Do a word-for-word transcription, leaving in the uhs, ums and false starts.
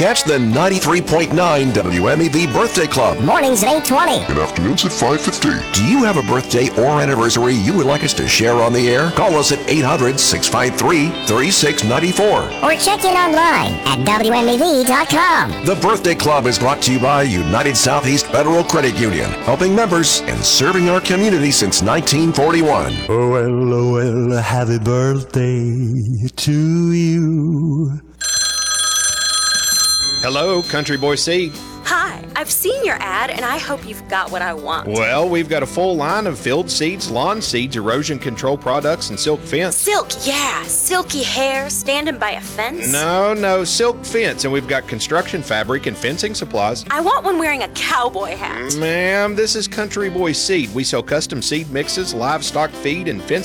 Catch the ninety-three point nine W M E V Birthday Club. Mornings at eight twenty. And afternoons at five fifteen. Do you have a birthday or anniversary you would like us to share on the air? Call us at eight hundred, six five three, three six nine four. Or check in online at W M E V dot com. The Birthday Club is brought to you by United Southeast Federal Credit Union, helping members and serving our community since nineteen forty-one. Oh, well, oh, well, happy birthday to you. Hello, Country Boy Seed. Hi, I've seen your ad and I hope you've got what I want. Well, we've got a full line of field seeds, lawn seeds, erosion control products, and silk fence. Silk, yeah. Silky hair standing by a fence. No, no, silk fence, and we've got construction fabric and fencing supplies. I want one wearing a cowboy hat. Ma'am, this is Country Boy Seed. We sell custom seed mixes, livestock feed, and fence